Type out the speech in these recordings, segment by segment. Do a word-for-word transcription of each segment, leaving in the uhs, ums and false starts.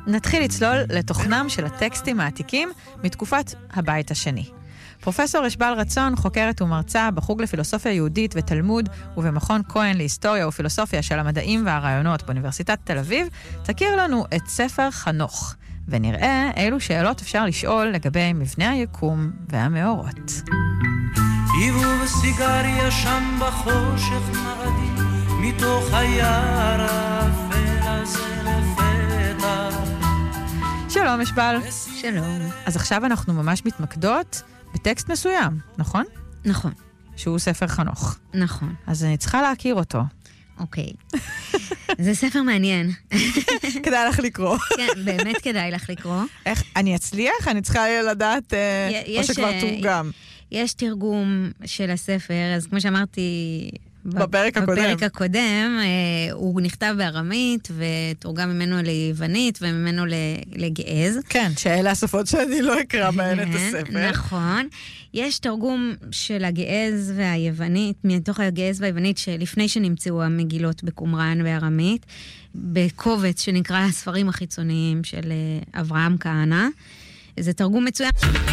נתחיל לצלול לתוכנם של הטקסטים העתיקים מתקופת הבית השני. פרופסור אשבל רצון חוקרת ומרצה בחוג לפילוסופיה יהודית ותלמוד ובמכון כהן להיסטוריה ופילוסופיה של המדעים והרעיונות באוניברסיטת תל אביב, תכיר לנו את ספר חנוך, ונראה אילו שאלות אפשר לשאול לגבי מבנה היקום והמאורות. היוו בסיגריה שם בחושך מרדי, מתוך היער האפל הזה לפתע. שלום אשבל. שלום. אז עכשיו אנחנו ממש מתמקדות בטקסט מסוים, נכון? נכון. שהוא ספר חנוך. נכון. אז אני צריכה להכיר אותו. אוקיי. זה ספר מעניין. כדאי לך לקרוא. כן, באמת כדאי לך לקרוא. איך, אני אצליח? אני צריכה לדעת, או שכבר תורגם. יש תרגום של הספר, אז כמו שאמרתי, בפרק הקודם. בפרק הקודם, הוא נכתב בארמית, ותורגם ממנו ליוונית, וממנו לגעז. כן, שאלה השפות שאני לא אקרא בהן את הספר. נכון. יש תרגום של הגעז והיוונית, מתוך הגעז והיוונית, שלפני שנמצאו המגילות בקומראן בארמית, בקובץ שנקרא הספרים החיצוניים של אברהם כהנא. זה תרגום מצוין.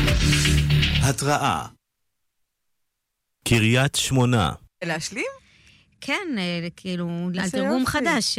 התראה. קריית שמונה. להשלים? כן, כאילו, על תרגום חדש.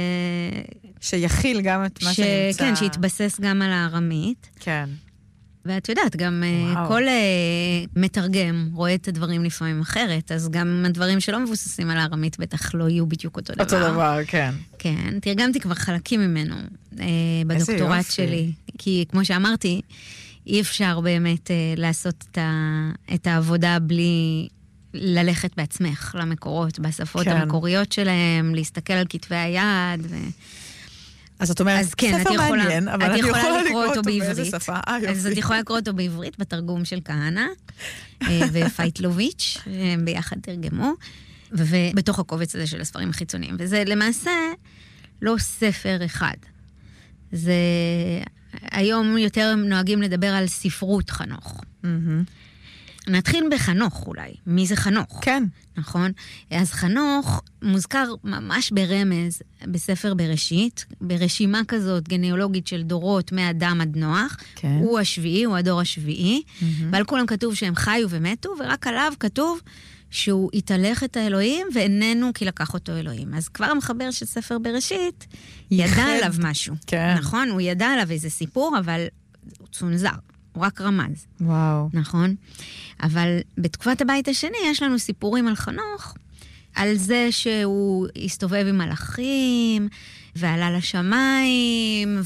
שיכיל גם את מה שנמצא. כן, שיתבסס גם על הארמית. כן. ואת יודעת, גם כל מתרגם רואה את הדברים לפעמים אחרת, אז גם הדברים שלא מבוססים על הארמית בטח לא יהיו בדיוק אותו דבר. אותו דבר, כן. כן, תרגמתי כבר חלקים ממנו בדוקטורט שלי. כי כמו שאמרתי, אי אפשר באמת לעשות את העבודה בלי ללכת בעצמך למקורות, בשפות המקוריות שלהם, להסתכל על כתבי היד ו... אז את אומרת, ספר מעניין, אבל אני יכולה לקרוא אותו באיזה שפה. אז את יכולה לקרוא אותו בעברית, בתרגום של כהנא, ופייטלוביץ', ביחד תרגמו, ובתוך הקובץ הזה של הספרים החיצוניים. וזה למעשה לא ספר אחד. זה... היום יותר נוהגים לדבר על ספרות חנוך. נתחיל בחנוך אולי. מי זה חנוך? כן. נכון? אז חנוך מוזכר ממש ברמז בספר בראשית, ברשימה כזאת גניאולוגית של דורות מאדם עד נוח. כן. הוא השביעי, הוא הדור השביעי. Mm-hmm. ועל כולם כתוב שהם חיו ומתו, ורק עליו כתוב שהוא התהלך את האלוהים ואיננו כי לקח אותו אלוהים. אז כבר המחבר של ספר בראשית ידע עליו משהו. כן. נכון? הוא ידע עליו איזה סיפור, אבל הוא צונזר. הוא רק רמז. וואו. נכון? אבל בתקופת הבית השני יש לנו סיפורים על חנוך, על זה שהוא הסתובב עם מלאכים, ועלה לשמיים,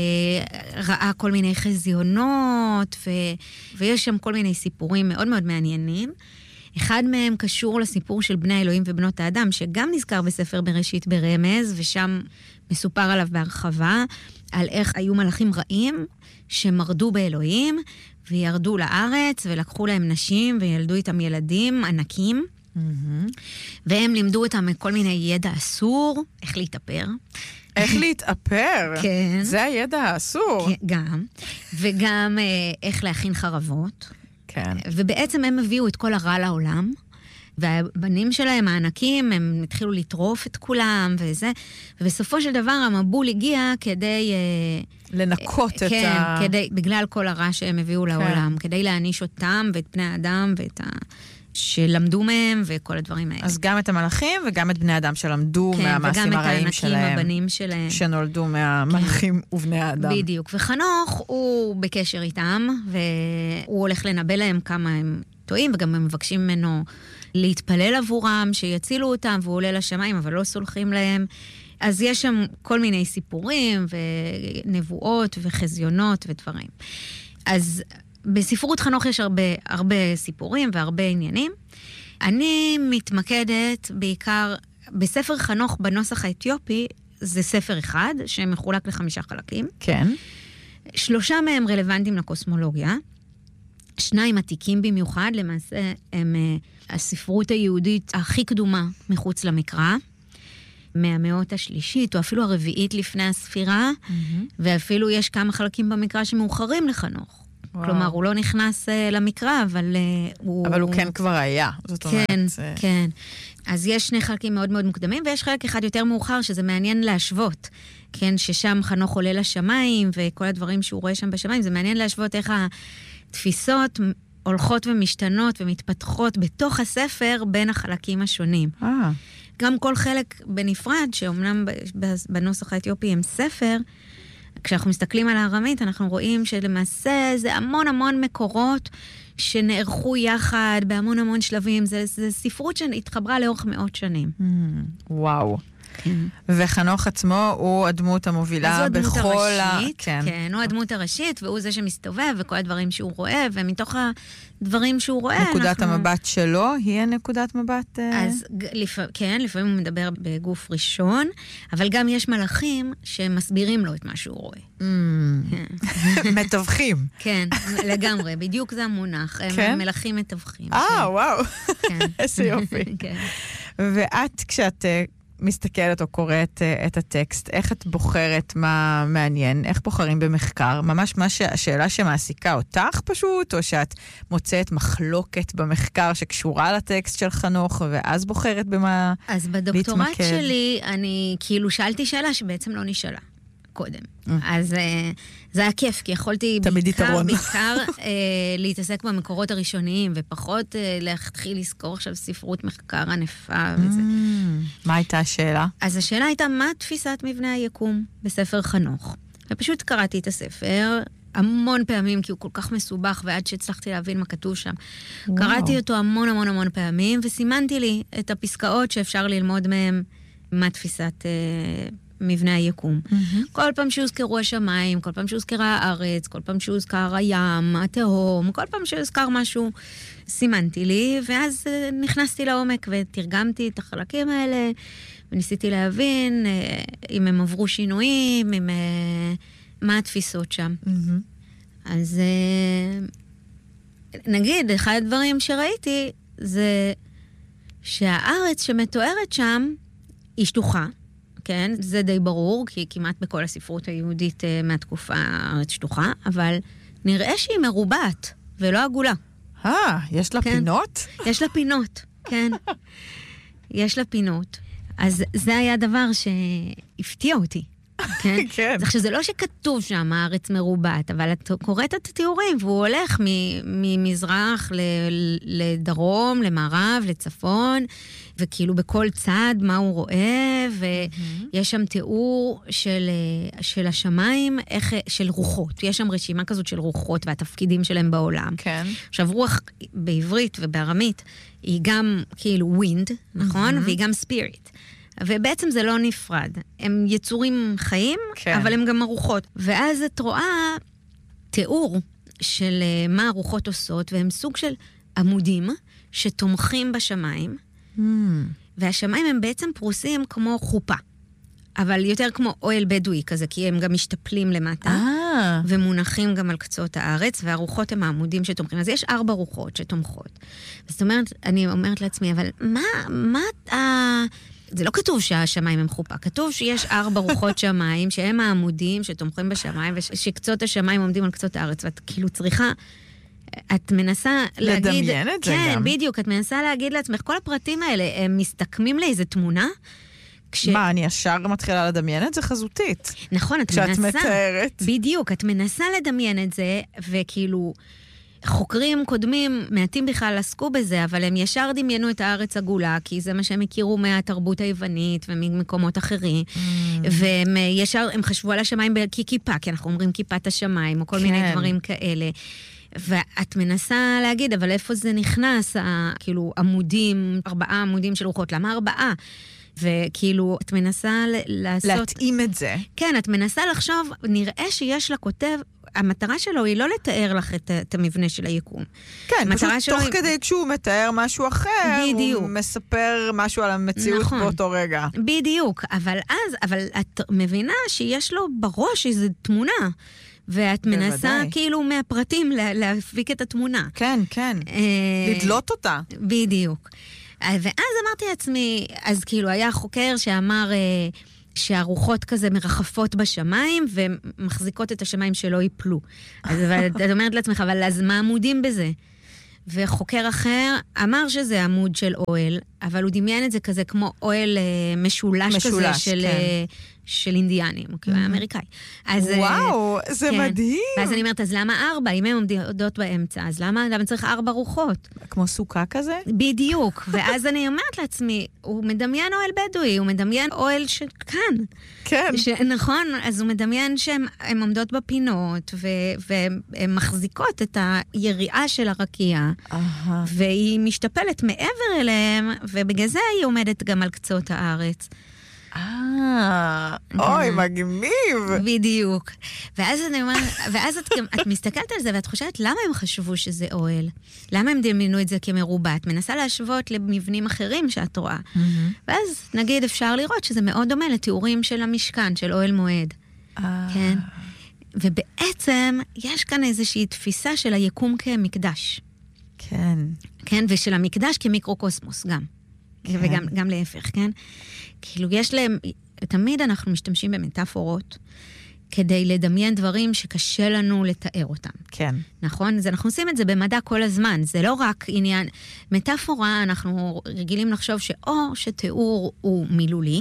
וראה כל מיני חזיונות, ו... ויש שם כל מיני סיפורים מאוד מאוד מעניינים. אחד מהם קשור לסיפור של בני האלוהים ובנות האדם, שגם נזכר בספר בראשית ברמז, ושם מסופר עליו בהרחבה, על איך היו מלאכים רעים, שמרדו באלוהים, וירדו לארץ, ולקחו להם נשים, וילדו איתם ילדים ענקים, mm-hmm. והם לימדו אותם כל מיני ידע אסור, איך להתאפר. איך להתאפר? כן. זה הידע האסור. כן, גם. וגם אה, איך להכין חרבות. כן. ובעצם הם הביאו את כל הרע לעולם, והבנים שלהם, הענקים, הם התחילו לטרוף את כולם, וזה, ובסופו של דבר המבול הגיע כדי... לנקות כן, את ה... כן, כדי, בגלל כל הרע שהם הביאו כן. לעולם, כדי להעניש אותם ואת בני האדם, ואת ה... שלמדו מהם וכל הדברים האלה. אז גם את המלאכים וגם את בני האדם שלמדו כן, מהמעשים הרעים שלהם. וגם את הענקים, הבנים שלהם. שנולדו מהמלאכים כן. ובני האדם. בדיוק. וחנוך הוא בקשר איתם, והוא הולך לנבא להם כמה הם טועים, וגם הם מבקשים ממנו להתפלל עבורם, שיצילו אותם, והוא עולה לשמיים, אבל לא סולחים להם. אז יש שם כל מיני סיפורים, ונבואות, וחזיונות, ודברים. אז בספרות חנוך יש הרבה, הרבה סיפורים, והרבה עניינים. אני מתמקדת בעיקר, בספר חנוך בנוסח האתיופי, זה ספר אחד, שמחולק לחמישה חלקים. כן. שלושה מהם רלוונטיים לקוסמולוגיה. שניים עתיקים במיוחד, למעשה הם הספרות היהודית הכי קדומה מחוץ למקרא, מהמאות השלישית, או אפילו הרביעית לפני הספירה, mm-hmm. ואפילו יש כמה חלקים במקרא שמאוחרים לחנוך, וואו. כלומר, הוא לא נכנס uh, למקרא, אבל uh, הוא... אבל הוא כן כבר היה, זאת אומרת. כן, זה... כן. אז יש שני חלקים מאוד מאוד מוקדמים, ויש חלק אחד יותר מאוחר, שזה מעניין להשוות. כן, ששם חנוך עולה לשמיים, וכל הדברים שהוא רואה שם בשמיים, זה מעניין להשוות איך התפיסות הולכות ומשתנות ומתפתחות בתוך הספר בין החלקים השונים. אה. גם כל חלק בנפרד, שאומנם בנוסח האתיופי הם ספר, כשאנחנו מסתכלים על הארמית, אנחנו רואים שלמעשה זה המון המון מקורות שנערכו יחד בהמון המון שלבים. זה, זה ספרות שהתחברה לאורך מאות שנים. Mm, וואו. כן. וחנוך עצמו הוא הדמות המובילה בכל... אז הוא הדמות הראשית, ה... כן. כן, הוא הדמות הראשית, והוא זה שמסתובב, וכל הדברים שהוא רואה, ומתוך הדברים שהוא רואה, נקודת אנחנו... המבט שלו היא הנקודת מבט... אז לפ... כן, לפעמים הוא מדבר בגוף ראשון, אבל גם יש מלאכים שמסבירים לו את מה שהוא רואה. Mm. מתווכים. כן, לגמרי, בדיוק זה המונח. כן? הם מלאכים מתווכים. אה, כן. וואו. כן. איזה יופי. כן. ואת, כשאת מסתכלת או קוראת את הטקסט, איך את בוחרת מה מעניין? איך בוחרים במחקר? ממש מה השאלה שמעסיקה אותך פשוט, או שאת מוצאת מחלוקת במחקר שקשורה לטקסט של חנוך, ואז בוחרת במה להתמקד? אז בדוקטורט שלי, אני כאילו שאלתי שאלה שבעצם לא נשאלה קודם. אז זה היה כיף, כי יכולתי בעיקר, בעיקר להתעסק במקורות הראשוניים, ופחות להתחיל לזכור עכשיו ספרות מחקר ענפה וזה. מה הייתה השאלה? אז השאלה הייתה, מה תפיסת מבנה היקום בספר חנוך? ופשוט קראתי את הספר המון פעמים, כי הוא כל כך מסובך, ועד שהצלחתי להבין מה כתוב שם. וואו. קראתי אותו המון המון המון פעמים, וסימנתי לי את הפסקאות שאפשר ללמוד מהם, מה תפיסת מבנה היקום. Mm-hmm. כל פעם שהוזכרו השמיים, כל פעם שהוזכרה הארץ, כל פעם שהוזכר הים, התהום, כל פעם שהוזכר משהו, סימנתי לי, ואז uh, נכנסתי לעומק ותרגמתי את החלקים האלה, וניסיתי להבין uh, אם הם עברו שינויים, אם, uh, מה התפיסות שם. Mm-hmm. אז uh, נגיד, אחד הדברים שראיתי זה שהארץ שמתוארת שם היא שטוחה, כן, זה די ברור, כי כמעט בכל הספרות היהודית מהתקופה הארץ שטוחה, אבל נראה שהיא מרובעת, ולא עגולה. אה, יש לה כן. פינות? יש לה פינות, כן. יש לה פינות. אז זה היה דבר שהפתיע אותי. כן? כן. אז עכשיו, זה לא שכתוב שם הארץ מרובעת, אבל את קוראת את התיאורים, והוא הולך ממזרח לדרום, למערב, לצפון, וכאילו בכל צד מה הוא רואה, ויש שם תיאור של, של השמיים, איך, של רוחות. יש שם רשימה כזאת של רוחות והתפקידים שלהם בעולם. כן. עכשיו, רוח בעברית ובארמית היא גם כאילו wind, נכון? והיא גם spirit. ובעצם זה לא נפרד. הם יצורים חיים, כן. אבל הם גם ארוחות. ואז את רואה תיאור של מה הרוחות עושות, והם סוג של עמודים שתומכים בשמיים, mm. והשמיים הם בעצם פרוסים כמו חופה. אבל יותר כמו אוהל בדואי כזה, כי הם גם משתפלים למטה, אה. ומונחים גם על קצות הארץ, והרוחות הם העמודים שתומכים. אז יש ארבע רוחות שתומכות. זאת אומרת, אני אומרת לעצמי, אבל מה, מה, אה, זה לא כתוב שהשמיים הם חופה, כתוב שיש ארבע רוחות שמיים, שהם העמודים שתומכים בשמיים, ושקצות השמיים עומדים על קצות הארץ, ואת כאילו צריכה, את מנסה להגיד... לדמיין את זה כן, גם. כן, בדיוק, את מנסה להגיד לעצמך, כל הפרטים האלה, הם מסתכמים לאיזו תמונה, כש... מה, אני ישר מתחילה לדמיין את זה חזותית. נכון, את כשאת מנסה... מתארת. בדיוק, את מנסה לדמיין את זה, וכאילו... חוקרים קודמים, מעטים בכלל עסקו בזה, אבל הם ישר דמיינו את הארץ עגולה, כי זה מה שהם הכירו מהתרבות היוונית וממקומות אחרים. Mm. והם ישר, הם חשבו על השמיים ככיפה, כי אנחנו אומרים כיפת השמיים, או כל כן. מיני דברים כאלה. ואת מנסה להגיד, אבל איפה זה נכנס, כאילו עמודים, ארבעה עמודים של רוחות, למה ארבעה? וכאילו, את מנסה לעשות... להתאים את זה. כן, את מנסה לחשוב, נראה שיש לכותב... המטרה שלו היא לא לתאר לך את, את המבנה של היקום. כן, פשוט תוך היא... כדי כשהוא מתאר משהו אחר, בדיוק. הוא מספר משהו על המציאות נכון. באותו רגע. בדיוק, אבל אז, אבל את מבינה שיש לו בראש איזו תמונה, ואת בוודאי. מנסה כאילו מהפרטים לה, להפיק את התמונה. כן, כן, לדלות אותה. בדיוק. ואז אמרתי לעצמי, אז כאילו היה חוקר שאמר... שהרוחות כזה מרחפות בשמיים, ומחזיקות את השמיים שלא ייפלו. אז את אומרת לעצמך, אבל אז מה עמודים בזה? וחוקר אחר אמר שזה עמוד של אוהל, אבל הוא דמיין את זה כזה כמו אוהל אה, משולש, משולש כזה של, כן. אה, של אינדיאנים, או כאילו אמריקאי. אז, וואו, אה, זה כן. מדהים. ואז אני אומרת, אז למה ארבע? אם הם עומדות באמצע, אז למה, למה צריך ארבע רוחות? כמו סוכה כזה? בדיוק. ואז אני אומרת לעצמי, הוא מדמיין אוהל בדואי, הוא מדמיין אוהל שכאן. כן. ש, נכון, אז הוא מדמיין שהן עומדות בפינות, והן מחזיקות את היריעה של הרקיעה, והיא משתפלת מעבר אליהם, ובגלל זה היא עומדת גם על קצות הארץ. אה, אוי, מגניב. בדיוק. ואז אני אומרת, ואז את, את מסתכלת על זה, ואת חושבת, למה הם חשבו שזה אוהל? למה הם דמיינו את זה כמרובע? את מנסה להשוות למבנים אחרים שאת רואה. ואז נגיד אפשר לראות שזה מאוד דומה לתיאורים של המשכן, של אוהל מועד. כן. ובעצם יש כאן איזושהי תפיסה של היקום כמקדש. כן. כן, ושל המקדש כמיקרוקוסמוס גם. כן. וגם גם להפך, כן? כאילו יש להם, תמיד אנחנו משתמשים במטאפורות, כדי לדמיין דברים שקשה לנו לתאר אותם. כן. נכון? אז אנחנו עושים את זה במדע כל הזמן, זה לא רק עניין, מטאפורה אנחנו רגילים לחשוב שאו שתיאור הוא מילולי,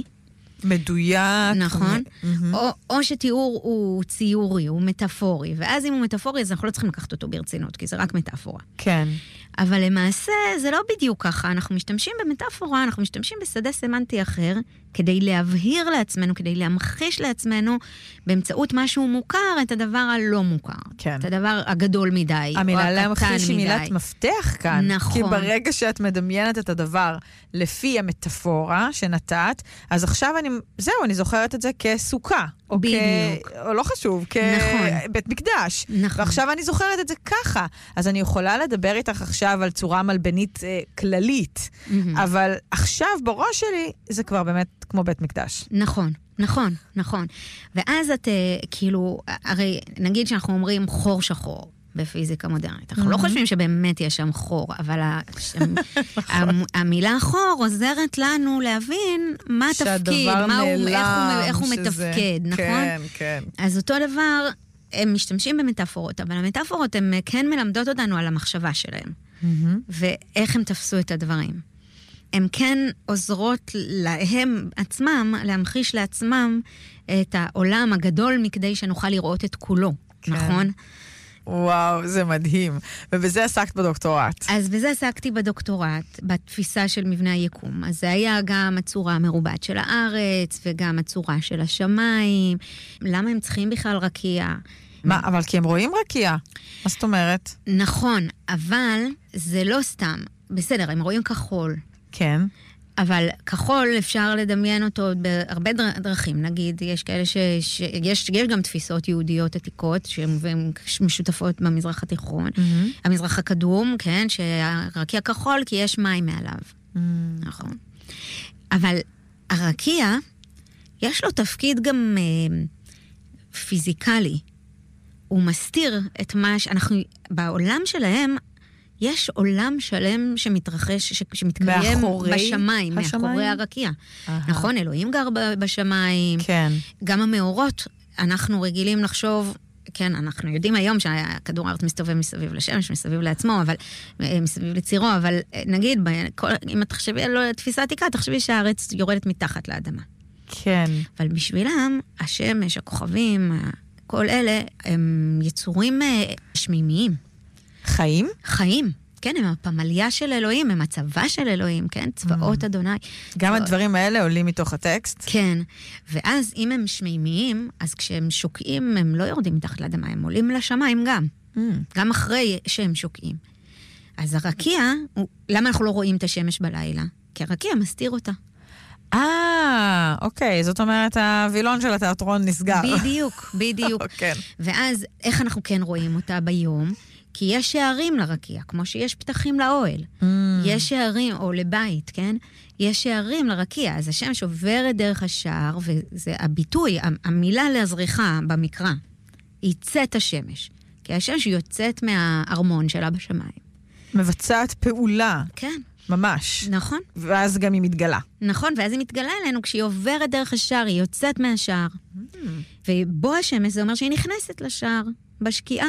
מדויק. נכון. או, או שתיאור הוא ציורי, הוא מטאפורי, ואז אם הוא מטאפורי, אז אנחנו לא צריכים לקחת אותו ברצינות, כי זה רק מטאפורה. כן. אבל למעשה זה לא בדיוק ככה, אנחנו משתמשים במטאפורה, אנחנו משתמשים בשדה סמנטי אחר, כדי להבהיר לעצמנו, כדי להמחיש לעצמנו, באמצעות משהו מוכר, את הדבר הלא מוכר. כן. את הדבר הגדול מדי, המילה להמחיש היא מילת מפתח כאן. נכון. כי ברגע שאת מדמיינת את הדבר לפי המטאפורה שנתת, אז עכשיו אני, זהו, אני זוכרת את זה כסוכה. או בדיוק. כ... או לא חשוב, כבית מקדש. נכון. ועכשיו אני זוכרת את זה ככה. אז אני יכולה לדבר איתך עכשיו על צורה מלבנית אה, כללית, mm-hmm. אבל עכשיו בראש שלי זה כבר באמת כמו בית מקדש. נכון, נכון, נכון. ואז את, אה, כאילו, הרי נגיד שאנחנו אומרים חור שחור בפיזיקה מודרנית. אנחנו mm-hmm. לא חושבים שבאמת יש שם חור, אבל השם, המילה חור עוזרת לנו להבין מה התפקיד, מה הוא, איך הוא, איך הוא שזה... מתפקד, נכון? כן, כן. אז אותו דבר, הם משתמשים במטאפורות, אבל המטאפורות הן כן מלמדות אותנו על המחשבה שלהם, mm-hmm. ואיך הם תפסו את הדברים. הן כן עוזרות להם עצמם, להמחיש לעצמם את העולם הגדול מכדי שנוכל לראות את כולו, כן. נכון? וואו, זה מדהים. ובזה עסקת בדוקטורט. אז בזה עסקתי בדוקטורט, בתפיסה של מבנה היקום. אז זה היה גם הצורה המרובעת של הארץ, וגם הצורה של השמיים. למה הם צריכים בכלל רקיע? מה, אבל כי הם רואים רקיע. מה זאת אומרת? נכון, אבל זה לא סתם. בסדר, הם רואים כחול. כן. אבל כחול אפשר לדמיין אותו בהרבה דרכים. נגיד, יש כאלה ש... ש... יש, יש גם תפיסות יהודיות עתיקות, שהן משותפות במזרח התיכון. Mm-hmm. המזרח הקדום, כן, שהרקיע כחול כי יש מים מעליו. Mm-hmm. נכון. אבל הרקיע, יש לו תפקיד גם אה, פיזיקלי. הוא מסתיר את מה שאנחנו... בעולם שלהם... יש עולם שלם שמתרחש, ש- שמתקיים מאחורי בשמיים, השמיים? מאחורי הרקיע. נכון, אלוהים גר ב- בשמיים. כן. גם המאורות, אנחנו רגילים לחשוב, כן, אנחנו יודעים היום שהכדור הארץ מסתובב מסביב לשמש, מסביב לעצמו, אבל, מסביב לצירו, אבל נגיד, כל, אם את תחשבי על תפיסה עתיקה, תחשבי שהארץ יורדת מתחת לאדמה. כן. אבל בשבילם, השמש, הכוכבים, כל אלה, הם יצורים שמימיים. חיים? חיים, כן, הם הפמליה של אלוהים, הם הצבא של אלוהים, כן, צבאות אדוני. גם הדברים האלה עולים מתוך הטקסט? כן, ואז אם הם שמימיים, אז כשהם שוקעים, הם לא יורדים מתחת לאדמה, הם עולים לשמיים גם, גם אחרי שהם שוקעים. אז הרקיע, למה אנחנו לא רואים את השמש בלילה? כי הרקיע מסתיר אותה. אה, אוקיי, זאת אומרת, הווילון של התיאטרון נסגר. בדיוק, בדיוק. כן. ואז איך אנחנו כן רואים אותה ביום? כי יש שערים לרקיע, כמו שיש פתחים לאוהל. Mm. יש שערים, או לבית, כן? יש שערים לרקיע, אז השמש עוברת דרך השער, וזה הביטוי, המילה להזריחה במקרא, יצאת השמש. כי השמש יוצאת מהארמון שלה בשמיים. מבצעת פעולה. כן. ממש. נכון. ואז גם היא מתגלה. נכון, ואז היא מתגלה אלינו כשהיא עוברת דרך השער, היא יוצאת מהשער. Mm. ובו השמש זה אומר שהיא נכנסת לשער, בשקיעה.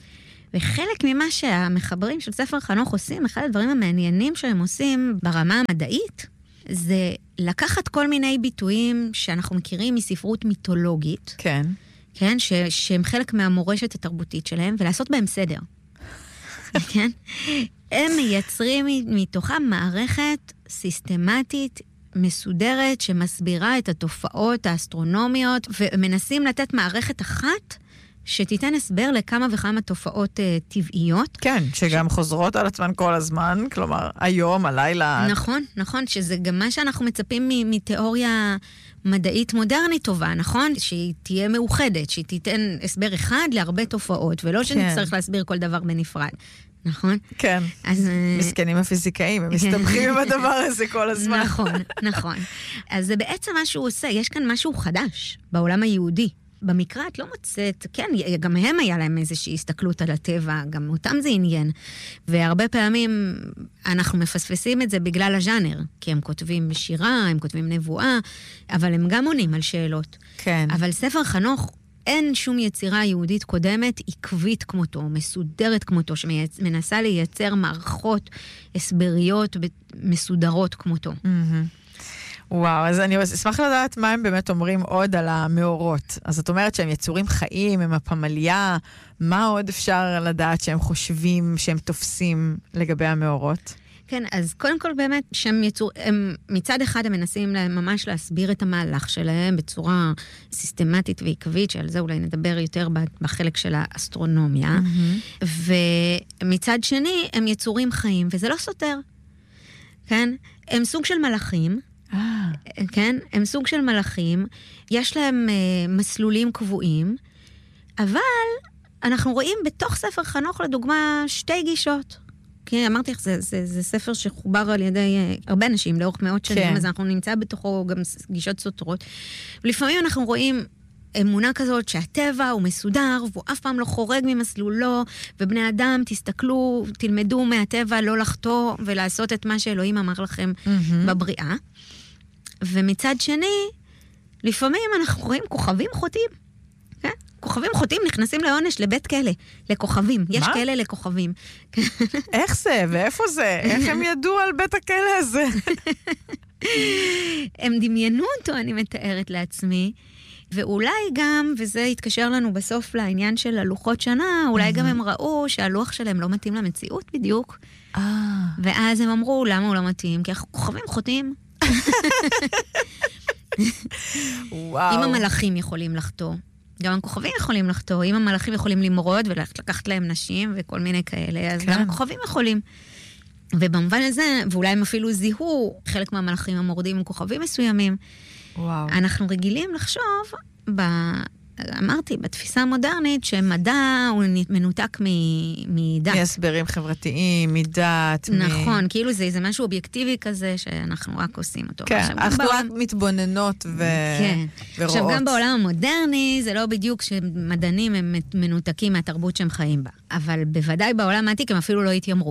וחלק ממה שהמחברים של ספר חנוך עושים, אחד הדברים המעניינים שהם עושים ברמה המדעית, זה לקחת כל מיני ביטויים שאנחנו מכירים מספרות מיתולוגית. כן. כן, ש- שהם חלק מהמורשת התרבותית שלהם, ולעשות בהם סדר. כן? הם מייצרים מתוכם מערכת סיסטמטית, מסודרת, שמסבירה את התופעות האסטרונומיות, ומנסים לתת מערכת אחת, שתיתן הסבר לכמה וכמה תופעות uh, טבעיות. כן, שגם ש... חוזרות על עצמן כל הזמן, כלומר, היום, הלילה... נכון, נכון, שזה גם מה שאנחנו מצפים מ- מתיאוריה מדעית מודרנית טובה, נכון? שהיא תהיה מאוחדת, שהיא תיתן הסבר אחד להרבה תופעות, ולא שנצטרך כן. להסביר כל דבר בנפרד. נכון? כן. אז... מסכנים הפיזיקאים, הם מסתבכים עם הדבר הזה כל הזמן. נכון, נכון. אז זה בעצם מה שהוא עושה, יש כאן משהו חדש בעולם היהודי. במקרא את לא מוצאת, כן, גם הם היה להם איזושהי הסתכלות על הטבע, גם אותם זה עניין. והרבה פעמים אנחנו מפספסים את זה בגלל הז'אנר, כי הם כותבים שירה, הם כותבים נבואה, אבל הם גם עונים על שאלות. כן. אבל ספר חנוך, אין שום יצירה יהודית קודמת עקבית כמותו, מסודרת כמותו, שמנסה לייצר מערכות הסבריות מסודרות כמותו. וואו, אז אני אשמח לדעת מה הם באמת אומרים עוד על המאורות. אז את אומרת שהם יצורים חיים, הם הפמליה, מה עוד אפשר לדעת שהם חושבים, שהם תופסים לגבי המאורות? כן, אז קודם כל באמת, שהם יצור, הם, מצד אחד הם מנסים ממש להסביר את המהלך שלהם בצורה סיסטמטית ועקבית, שעל זה אולי נדבר יותר בחלק של האסטרונומיה, mm-hmm. ומצד שני הם יצורים חיים, וזה לא סותר, כן? הם סוג של מלאכים, כן? הם סוג של מלאכים, יש להם uh, מסלולים קבועים, אבל אנחנו רואים בתוך ספר חנוך לדוגמה שתי גישות. כי אמרתי לך, זה, זה, זה ספר שחובר על ידי uh, הרבה אנשים לאורך מאות שנים, כן. אז אנחנו נמצא בתוכו גם גישות סותרות. ולפעמים אנחנו רואים אמונה כזאת שהטבע הוא מסודר, והוא אף פעם לא חורג ממסלולו, ובני אדם תסתכלו, תלמדו מהטבע לא לחטוא ולעשות את מה שאלוהים אמר לכם mm-hmm. בבריאה. ומצד שני, לפעמים אנחנו רואים כוכבים חוטאים. כן? כוכבים חוטאים נכנסים לעונש לבית כלא, לכוכבים. יש מה? כלא לכוכבים. איך זה? ואיפה זה? איך הם ידעו על בית הכלא הזה? הם דמיינו אותו, אני מתארת לעצמי. ואולי גם, וזה התקשר לנו בסוף לעניין של הלוחות שנה, אולי גם הם ראו שהלוח שלהם לא מתאים למציאות בדיוק. ואז הם אמרו, למה הוא לא מתאים? כי כוכבים חוטאים. וואו. אם המלאכים יכולים לחטוא, גם הכוכבים יכולים לחטוא, אם המלאכים יכולים למרוד ולקחת להם נשים וכל מיני כאלה, אז כן. גם הכוכבים יכולים. ובמובן הזה, ואולי הם אפילו זיהו חלק מהמלאכים המורדים עם כוכבים מסוימים, וואו. אנחנו רגילים לחשוב, ב... אמרתי, בתפיסה המודרנית, שמדע הוא מנותק מדת. מהסברים חברתיים, מדת. נכון, מ... כאילו זה, זה משהו אובייקטיבי כזה, שאנחנו רק עושים אותו. כן, אנחנו בעולם... רק מתבוננות ו... כן. ורואות. עכשיו, גם בעולם המודרני, זה לא בדיוק שמדענים הם מנותקים מהתרבות שהם חיים בה. אבל בוודאי בעולם העתיק הם אפילו לא התיימרו.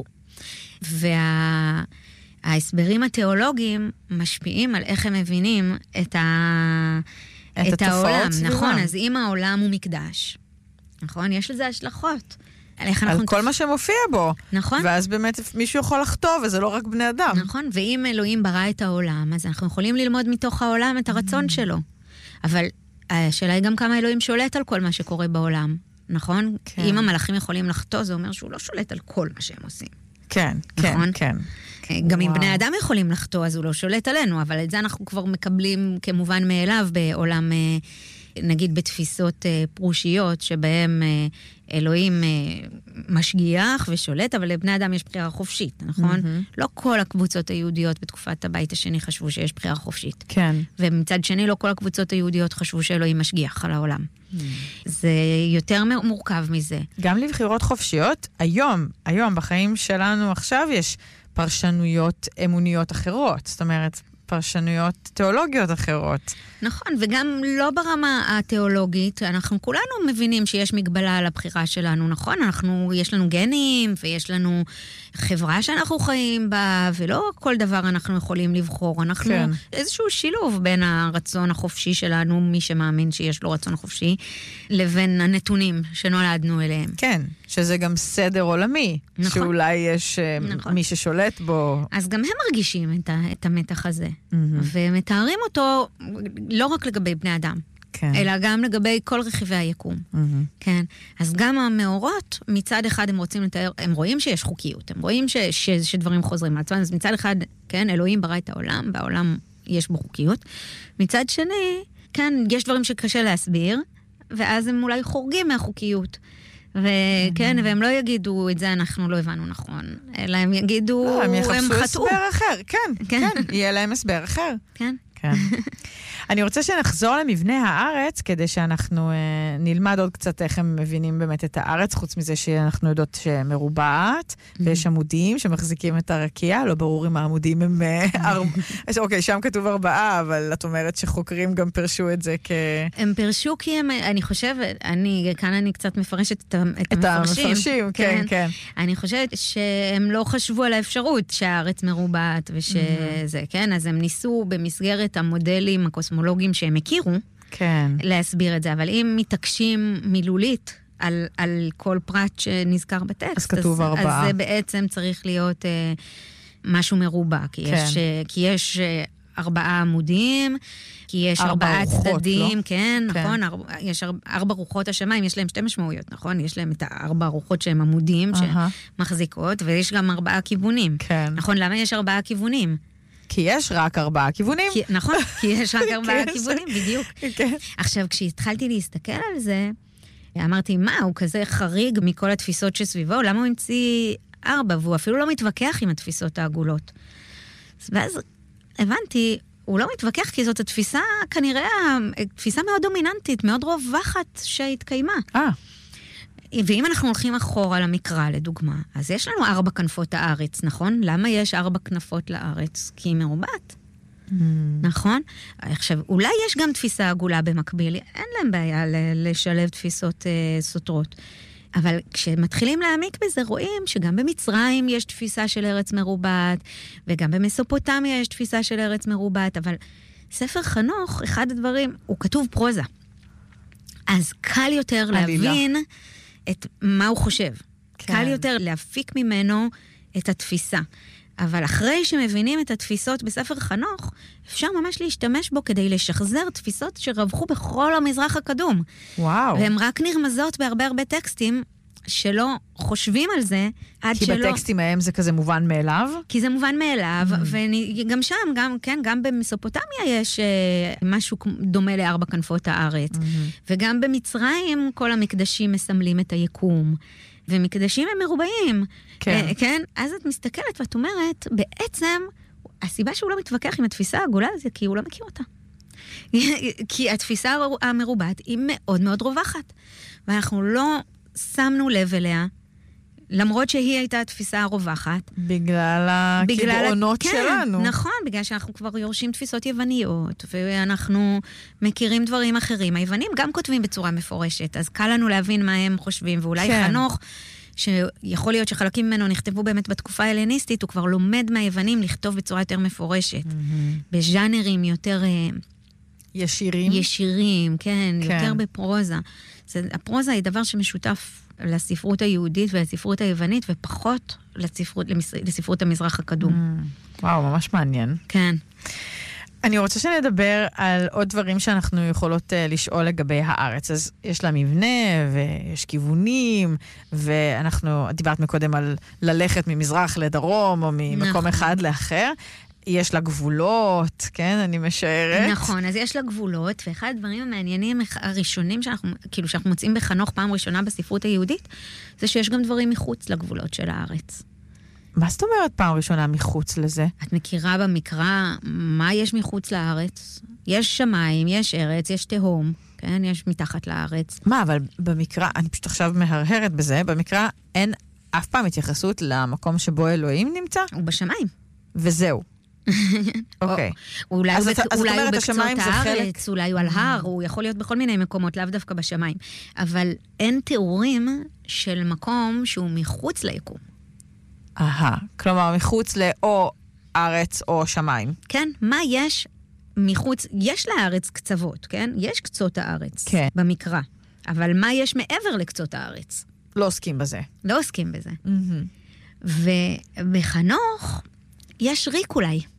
וההסברים וה... התיאולוגיים משפיעים על איך הם מבינים את ה... את, את העולם, נכון, אז אם העולם הוא מקדש, נכון, יש לזה השלכות. על, על כל תפ... מה שמופיע בו. נכון. ואז באמת מישהו יכול לכתוב, וזה לא רק בני אדם. נכון, ואם אלוהים ברא את העולם, אז אנחנו יכולים ללמוד מתוך העולם את הרצון שלו. אבל השאלה היא גם כמה אלוהים שולט על כל מה שקורה בעולם, נכון? כן. אם המלאכים יכולים לחטוא, זה אומר שהוא לא שולט על כל מה שהם עושים. כן, נכון? כן, כן. גם וואו. אם בני אדם יכולים לחטוא, אז הוא לא שולט עלינו, אבל את זה אנחנו כבר מקבלים כמובן מאליו בעולם, נגיד בתפיסות פרושיות, שבהם אלוהים משגיח ושולט, אבל לבני אדם יש בחירה חופשית, נכון? Mm-hmm. לא כל הקבוצות היהודיות בתקופת הבית השני חשבו שיש בחירה חופשית. כן. ומצד שני, לא כל הקבוצות היהודיות חשבו שאלוהים משגיח על העולם. Mm-hmm. זה יותר מורכב מזה. גם לבחירות חופשיות, היום, היום בחיים שלנו עכשיו יש פרשנויות אמוניות אחרות. זאת אומרת, פרשנויות תיאולוגיות אחרות. נכון, וגם לא ברמה התיאולוגית, אנחנו כולנו מבינים שיש מגבלה על הבחירה שלנו, נכון? אנחנו, יש לנו גנים, ויש לנו חברה שאנחנו חיים בה, ולא כל דבר אנחנו יכולים לבחור. אנחנו כן. איזשהו שילוב בין הרצון החופשי שלנו, מי שמאמין שיש לו רצון חופשי, לבין הנתונים שנולדנו אליהם. כן, שזה גם סדר עולמי, נכון. שאולי יש נכון. מי ששולט בו. אז גם הם מרגישים את, ה, את המתח הזה, mm-hmm. ומתארים אותו לא רק לגבי בני אדם, כן. אלא גם לגבי כל רכיבי היקום. Mm-hmm. כן. אז גם המאורות, מצד אחד הם רוצים לתאר, הם רואים שיש חוקיות, הם רואים ש, ש, שדברים חוזרים על עצמם, אז מצד אחד, כן, אלוהים ברא את העולם, והעולם יש בו חוקיות. מצד שני, כן, יש דברים שקשה להסביר, ואז הם אולי חורגים מהחוקיות. וכן, והם לא יגידו, את זה אנחנו לא הבנו נכון, אלא הם יגידו, הם יחפשו הסבר אחר, כן, כן, יהיה להם הסבר אחר. כן. כן. אני רוצה שנחזור למבנה הארץ, כדי שאנחנו אה, נלמד עוד קצת איך הם מבינים באמת את הארץ, חוץ מזה שאנחנו יודעות שמרובעת, ויש עמודים שמחזיקים את הרקיע, לא ברור אם העמודים הם... אוקיי, שם כתוב ארבעה, אבל את אומרת שחוקרים גם פרשו את זה כ... הם פרשו כי הם, אני חושבת, אני, כאן אני קצת מפרשת את, את, את המפרשים. את המפרשים, כן, כן. אני חושבת שהם לא חשבו על האפשרות שהארץ מרובעת, ושזה, כן, אז הם ניסו במסגרת המודלים הקוסמולוגיים שהם הכירו, כן. להסביר את זה, אבל אם מתעקשים מילולית על, על כל פרט שנזכר בטקסט, אז כתוב אז, ארבעה. אז זה בעצם צריך להיות אה, משהו מרובע, כי כן. יש, אה, כי יש אה, ארבעה עמודים, כי יש ארבע ארבעה רוחות, צדדים, לא? כן, כן, נכון, ארבע, יש ארבע, ארבע רוחות השמיים, יש להם שתי משמעויות, נכון? יש להם את הארבע רוחות שהם עמודים, uh-huh. שמחזיקות, ויש גם ארבעה כיוונים. כן. נכון, למה יש ארבעה כיוונים? כי יש רק ארבעה כיוונים. כי, נכון, כי יש רק ארבעה כיוונים, בדיוק. כן. עכשיו, כשהתחלתי להסתכל על זה, אמרתי, מה, הוא כזה חריג מכל התפיסות שסביבו, למה הוא המציא ארבע, והוא אפילו לא מתווכח עם התפיסות העגולות. ואז הבנתי, הוא לא מתווכח, כי זאת התפיסה, כנראה, תפיסה מאוד דומיננטית, מאוד רווחת שהתקיימה. אה. ואם אנחנו הולכים אחורה למקרא, לדוגמה, אז יש לנו ארבע כנפות הארץ, נכון? למה יש ארבע כנפות לארץ? כי היא מרובעת. Mm. נכון? עכשיו, אולי יש גם תפיסה עגולה במקביל, אין להם בעיה לשלב תפיסות uh, סותרות. אבל כשמתחילים להעמיק בזה, רואים שגם במצרים יש תפיסה של ארץ מרובעת, וגם במסופוטמיה יש תפיסה של ארץ מרובעת, אבל ספר חנוך, אחד הדברים, הוא כתוב פרוזה. אז קל יותר להבין את מה הוא חושב. כן. קל יותר להפיק ממנו את התפיסה. אבל אחרי שמבינים את התפיסות בספר חנוך, אפשר ממש להשתמש בו כדי לשחזר תפיסות שרווחו בכל המזרח הקדום. וואו. והן רק נרמזות בהרבה הרבה טקסטים שלא חושבים על זה, עד כי שלא... כי בטקסטים מהם זה כזה מובן מאליו? כי זה מובן מאליו, mm-hmm. וגם שם, גם, כן, גם במסופוטמיה יש uh, משהו דומה לארבע כנפות הארץ. Mm-hmm. וגם במצרים כל המקדשים מסמלים את היקום. ומקדשים הם מרובעים. כן. כן? אז את מסתכלת ואת אומרת, בעצם, הסיבה שהוא לא מתווכח עם התפיסה העגולה זה כי הוא לא מכיר אותה. כי התפיסה המרובעת היא מאוד מאוד רווחת. ואנחנו לא שמנו לב אליה, למרות שהיא הייתה התפיסה הרווחת. בגלל הקבעונות כן, שלנו. נכון, בגלל שאנחנו כבר יורשים תפיסות יווניות, ואנחנו מכירים דברים אחרים. היוונים גם כותבים בצורה מפורשת, אז קל לנו להבין מה הם חושבים, ואולי כן. חנוך, שיכול להיות שחלקים ממנו נכתבו באמת בתקופה ההלניסטית, הוא כבר לומד מהיוונים לכתוב בצורה יותר מפורשת. Mm-hmm. בז'אנרים יותר... ישירים? ישירים, כן, כן. יותר בפרוזה. זה, הפרוזה היא דבר שמשותף לספרות היהודית ולספרות היוונית, ופחות לספרות, למס... לספרות המזרח הקדום. Mm, וואו, ממש מעניין. כן. אני רוצה שנדבר על עוד דברים שאנחנו יכולות uh, לשאול לגבי הארץ. אז יש לה מבנה, ויש כיוונים, ואנחנו, דיברת מקודם על ללכת ממזרח לדרום, או ממקום נכון. אחד לאחר. יש לה גבולות, כן, אני משערת. נכון, אז יש לה גבולות, ואחד הדברים המעניינים הראשונים שאנחנו, כאילו שאנחנו מוצאים בחנוך פעם ראשונה בספרות היהודית, זה שיש גם דברים מחוץ לגבולות של הארץ. מה זאת אומרת פעם ראשונה מחוץ לזה? את מכירה במקרא מה יש מחוץ לארץ? יש שמיים, יש ארץ, יש תהום, כן, יש מתחת לארץ. מה, אבל במקרא, אני פשוט עכשיו מהרהרת בזה, במקרא אין אף פעם התייחסות למקום שבו אלוהים נמצא? הוא בשמיים. וזהו. אוקיי. אולי הוא אומרת, בקצות הארץ, אולי הוא על הר, הוא יכול להיות בכל מיני מקומות, לאו דווקא בשמיים. אבל אין תיאורים של מקום שהוא מחוץ ליקום. אהה, כלומר, מחוץ לאו ארץ או שמיים. כן, מה יש מחוץ, יש לארץ קצוות, כן? יש קצות הארץ, כן. במקרא. אבל מה יש מעבר לקצות הארץ? לא עוסקים בזה. לא עוסקים בזה. ובחנוך יש ריק אולי.